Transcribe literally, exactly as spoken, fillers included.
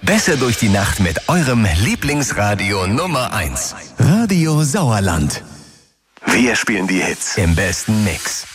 Besser durch die Nacht mit eurem Lieblingsradio Nummer eins. Radio Sauerland. Wir spielen die Hits im besten Mix.